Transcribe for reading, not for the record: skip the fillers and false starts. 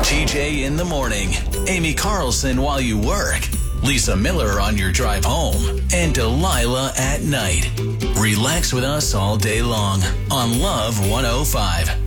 TJ in the morning, Amy Carlson while you work, Lisa Miller on your drive home, and Delilah at night. Relax with us all day long on Love 105.